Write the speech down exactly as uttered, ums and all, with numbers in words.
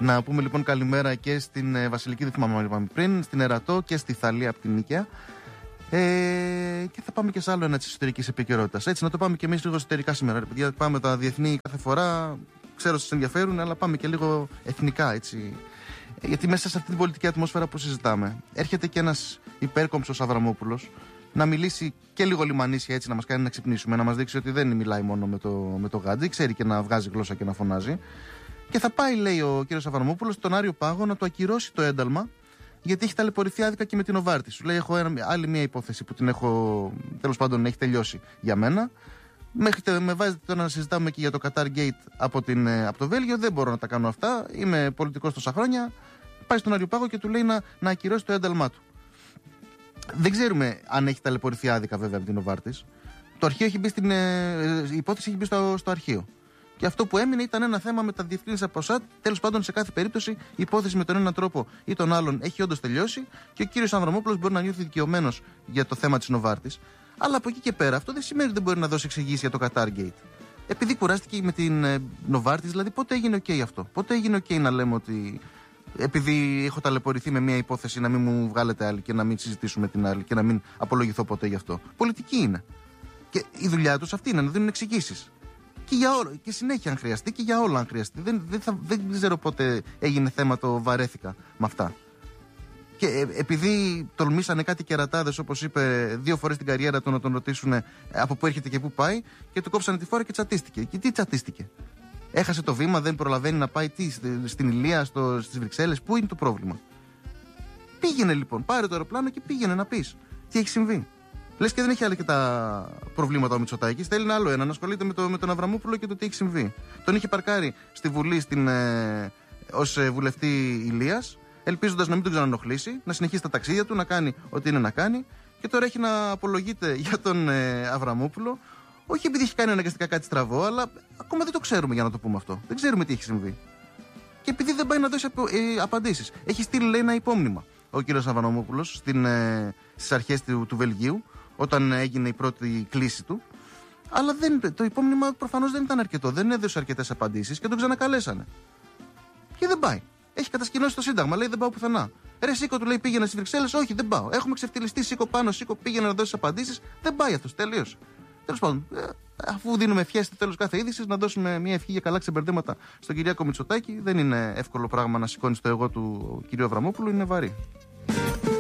Να πούμε λοιπόν καλημέρα και στην ε, Βασιλική, δεν θυμάμαι αν είπαμε πριν, στην Ερατό και στη Θαλία από την Νίκαια. Ε, και θα πάμε και σε άλλο ένα τη εσωτερική επικαιρότητα. Έτσι, να το πάμε και εμεί λίγο εσωτερικά σήμερα. Γιατί πάμε τα διεθνή κάθε φορά, ξέρω ότι σα ενδιαφέρουν, αλλά πάμε και λίγο εθνικά, έτσι. Γιατί μέσα σε αυτή την πολιτική ατμόσφαιρα που συζητάμε, έρχεται και ένα υπέρκομψο Αβραμόπουλος να μιλήσει και λίγο λιμανίσια, έτσι, να μα κάνει να ξυπνήσουμε, να μα δείξει ότι δεν μιλάει μόνο με το, με το γάντζι, ξέρει και να βγάζει γλώσσα και να φωνάζει. Και θα πάει, λέει ο κ. Αβραμόπουλος, στον Άριο Πάγο να το ακυρώσει το ένταλμα, γιατί έχει ταλαιπωρηθεί άδικα και με την Νοβάρτης. Σου λέει: έχω ένα, άλλη μια υπόθεση που την έχω, τέλος πάντων, έχει τελειώσει για μένα. Μέχρι, με βάζετε τώρα να συζητάμε και για το Qatar Gate από, την, από το Βέλγιο. Δεν μπορώ να τα κάνω αυτά. Είμαι πολιτικός τόσα χρόνια. Πάει στον Άριο Πάγο και του λέει να, να ακυρώσει το ένταλμά του. Δεν ξέρουμε αν έχει ταλαιπωρηθεί άδικα, βέβαια, από την Νοβάρτης. Το αρχείο έχει μπει στην, ε, η υπόθεση έχει μπει στο, στο αρχείο. Και αυτό που έμεινε ήταν ένα θέμα με τα διευκρίνηση από ΣΑΤ. Τέλος πάντων, σε κάθε περίπτωση, η υπόθεση με τον έναν τρόπο ή τον άλλον έχει όντως τελειώσει και ο κύριος Αβραμόπουλος μπορεί να νιώθει δικαιωμένος για το θέμα της Νοβάρτης. Αλλά από εκεί και πέρα, αυτό δεν σημαίνει ότι δεν μπορεί να δώσει εξηγήσει για το Qatar Gate. Επειδή κουράστηκε με την ε, Νοβάρτης, δηλαδή πότε έγινε OK αυτό. Πότε έγινε OK να λέμε ότι επειδή έχω ταλαιπωρηθεί με μια υπόθεση να μην μου βγάλετε άλλη και να μην συζητήσουμε την άλλη και να μην απολογηθώ ποτέ γι' αυτό. Πολιτική είναι. Και η δουλειά τους αυτή είναι να δίνουν εξηγήσεις. Και, για όλα, και συνέχεια αν χρειαστεί και για όλα αν χρειαστεί. Δεν, δεν, θα, δεν ξέρω πότε έγινε θέμα, το βαρέθηκα με αυτά. Και ε, επειδή τολμήσανε κάτι κερατάδες, όπως είπε, δύο φορές την καριέρα του να τον ρωτήσουν από πού έρχεται και πού πάει, και του κόψανε τη φόρα και τσατίστηκε. Και τι τσατίστηκε. Έχασε το βήμα, δεν προλαβαίνει να πάει τι, στην Ηλία, στο, στις Βρυξέλλες. Πού είναι το πρόβλημα. Πήγαινε λοιπόν, πάρε το αεροπλάνο και πήγαινε να πεις τι έχει συμβεί. Λες και δεν έχει άλλα και τα προβλήματα ο Μητσοτάκης. Θέλει ένα άλλο ένα, να ασχολείται με, το, με τον Αβραμόπουλο και το τι έχει συμβεί. Τον είχε παρκάρει στη Βουλή στην, ε, ως ε, βουλευτή Ηλίας, ελπίζοντας να μην τον ξανανοχλήσει, να συνεχίσει τα ταξίδια του, να κάνει ό,τι είναι να κάνει. Και τώρα έχει να απολογείται για τον ε, Αβραμόπουλο. Όχι επειδή έχει κάνει αναγκαστικά κάτι στραβό, αλλά ακόμα δεν το ξέρουμε, για να το πούμε αυτό. Δεν ξέρουμε τι έχει συμβεί. Και επειδή δεν πάει να δώσει απο, ε, απαντήσεις. Έχει στείλει, λέει, ένα υπόμνημα ο κύριος Αβραμόπουλος ε, στις αρχές του, του Βελγίου, όταν έγινε η πρώτη κλήση του. Αλλά δεν, το υπόμνημα προφανώς δεν ήταν αρκετό. Δεν έδωσε αρκετές απαντήσεις και τον ξανακαλέσανε. Και δεν πάει. Έχει κατασκηνώσει το Σύνταγμα, λέει: δεν πάω πουθενά. Ρε Σίκο, του λέει: πήγαινε στις Βρυξέλλες. Όχι, δεν πάω. Έχουμε ξεφτυλιστεί. Σίκο πάνω, Σίκο, πήγαινε να δώσει απαντήσεις. Δεν πάει αυτός. Τελείωσε. Τέλος πάντων, αφού δίνουμε ευχές στο τέλος κάθε είδησης, να δώσουμε μια ευχή για καλά ξεμπερδέματα στον Κυριάκο Μητσοτάκη. Δεν είναι εύκολο πράγμα να σηκώνει το εγώ του κυρίου Αβραμόπουλου, είναι βαρύ.